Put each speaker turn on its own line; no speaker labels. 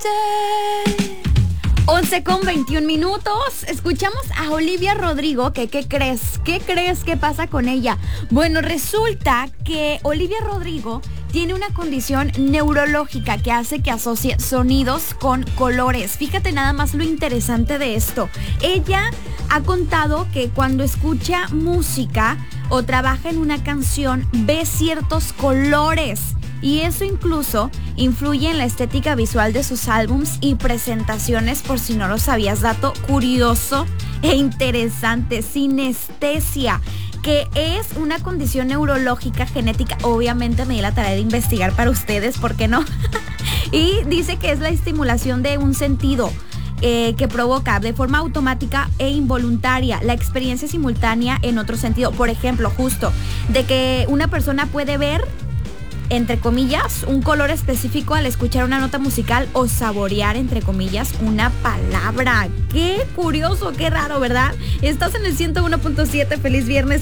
11:21. Escuchamos a Olivia Rodrigo, que ¿qué crees? ¿Qué crees que pasa con ella? Bueno, resulta que Olivia Rodrigo tiene una condición neurológica que hace que asocie sonidos con colores. Fíjate nada más lo interesante de esto. Ella ha contado que cuando escucha música o trabaja en una canción, ve ciertos colores. Y eso incluso influye en la estética visual de sus álbums y presentaciones, por si no lo sabías. Dato curioso e interesante: sinestesia, que es una condición neurológica genética. Obviamente me di la tarea de investigar para ustedes, ¿por qué no? Y dice que es la estimulación de un sentido que provoca de forma automática e involuntaria la experiencia simultánea en otro sentido. Por ejemplo, justo de que una persona puede ver, entre comillas, un color específico al escuchar una nota musical o saborear, entre comillas, una palabra. Qué curioso, qué raro, ¿verdad? Estás en el 101.7. Feliz viernes.